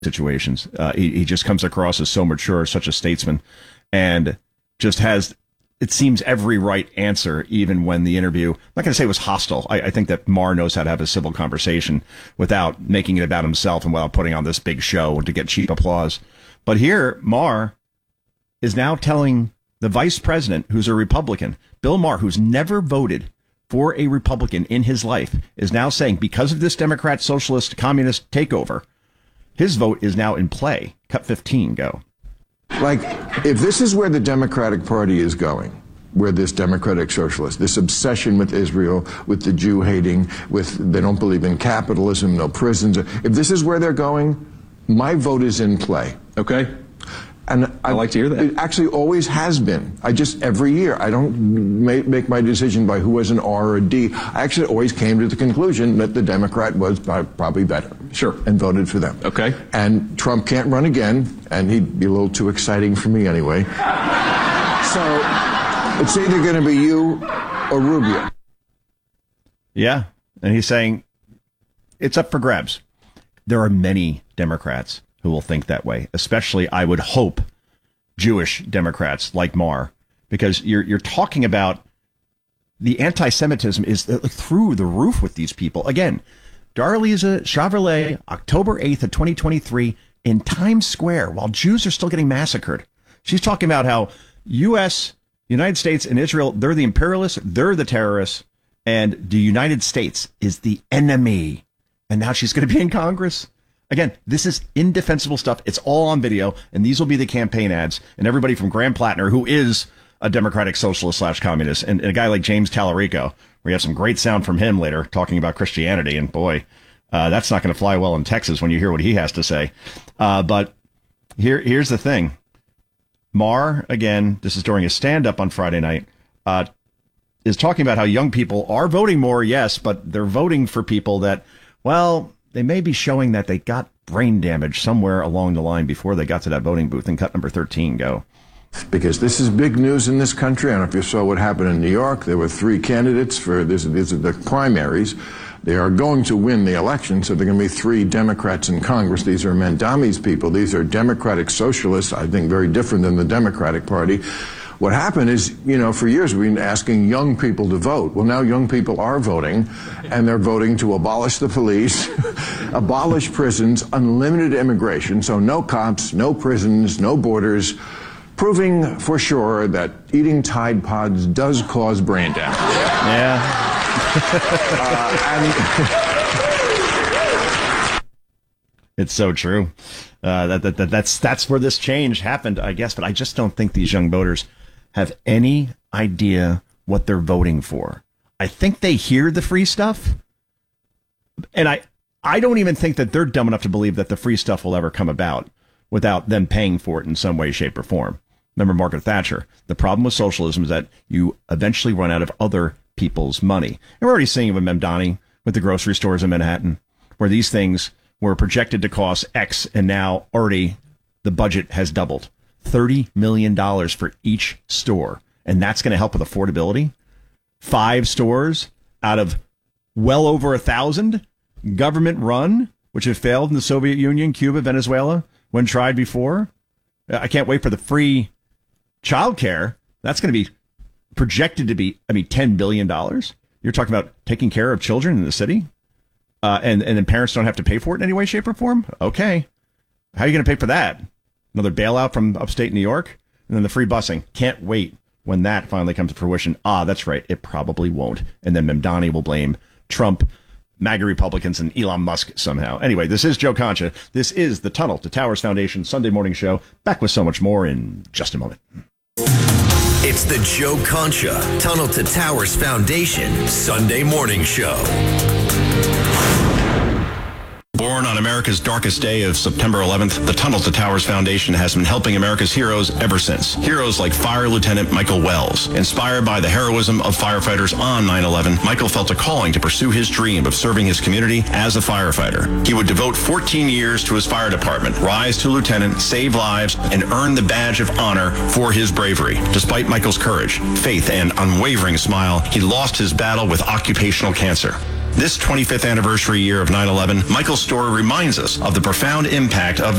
situations. He just comes across as so mature, such a statesman, and just has, it seems, every right answer, even when the interview, I'm not going to say it was hostile. I think that Maher knows how to have a civil conversation without making it about himself and without putting on this big show to get cheap applause. But here, Maher is now telling the vice president, who's a Republican, Bill Maher, who's never voted for a Republican in his life, is now saying, because of this Democrat, socialist, communist takeover, his vote is now in play. Cut 15, go. Like, if this is where the Democratic Party is going, where this democratic socialist, this obsession with Israel, with the Jew hating, with they don't believe in capitalism, no prisons, if this is where they're going, my vote is in play. Okay. And I like to hear that. It actually always has been. Every year, I don't make my decision by who was an R or a D. I actually always came to the conclusion that the Democrat was probably better. Sure. And voted for them. Okay. And Trump can't run again, and he'd be a little too exciting for me anyway. So it's either going to be you or Rubio. Yeah. And he's saying it's up for grabs. There are many Democrats who will think that way, especially, I would hope, Jewish Democrats like Maher, because you're talking about the anti-Semitism is through the roof with these people. Again, Darlisa Chevrolet, October 8th of 2023, in Times Square, while Jews are still getting massacred. She's talking about how United States and Israel, they're the imperialists, they're the terrorists, and the United States is the enemy. And now she's going to be in Congress. Again, this is indefensible stuff. It's all on video, and these will be the campaign ads. And everybody from Graham Plattner, who is a democratic socialist / communist, and a guy like James Tallarico, we have some great sound from him later talking about Christianity. And boy, that's not going to fly well in Texas when you hear what he has to say. But here's the thing. Maher, again, this is during a stand-up on Friday night, is talking about how young people are voting more, yes, but they're voting for people that, well, they may be showing that they got brain damage somewhere along the line before they got to that voting booth. And cut number 13, go. Because this is big news in this country. I don't know if you saw what happened in New York. There were 3 candidates for this. These are the primaries. They are going to win the election, so there are going to be 3 Democrats in Congress. These are Mandami's people. These are democratic socialists, I think very different than the Democratic Party. What happened is, for years we've been asking young people to vote. Well, now young people are voting, and they're voting to abolish the police, abolish prisons, unlimited immigration, so no cops, no prisons, no borders, proving for sure that eating Tide Pods does cause brain damage. Yeah. It's so true. That's where this change happened, I guess. But I just don't think these young voters have any idea what they're voting for. I think they hear the free stuff, and I don't even think that they're dumb enough to believe that the free stuff will ever come about without them paying for it in some way, shape, or form. Remember Margaret Thatcher. The problem with socialism is that you eventually run out of other people's money. And we're already seeing it with Mamdani, with the grocery stores in Manhattan, where these things were projected to cost X, and now already the budget has doubled. $30 million for each store. And that's going to help with affordability. 5 stores out of well over 1,000 government run, which have failed in the Soviet Union, Cuba, Venezuela, when tried before. I can't wait for the free childcare. That's going to be projected to be, $10 billion. You're talking about taking care of children in the city? And then parents don't have to pay for it in any way, shape, or form? Okay. How are you going to pay for that? Another bailout from upstate New York? And then the free busing. Can't wait when that finally comes to fruition. That's right. It probably won't. And then Mamdani will blame Trump, MAGA Republicans, and Elon Musk somehow. Anyway, this is Joe Concha. This is the Tunnel to Towers Foundation Sunday morning show. Back with so much more in just a moment. It's the Joe Concha Tunnel to Towers Foundation Sunday morning show. Born on America's darkest day of September 11th, the Tunnel to Towers Foundation has been helping America's heroes ever since. Heroes like Fire Lieutenant Michael Wells. Inspired by the heroism of firefighters on 9/11, Michael felt a calling to pursue his dream of serving his community as a firefighter. He would devote 14 years to his fire department, rise to lieutenant, save lives, and earn the badge of honor for his bravery. Despite Michael's courage, faith, and unwavering smile, he lost his battle with occupational cancer. This 25th anniversary year of 9/11, Michael Storer reminds us of the profound impact of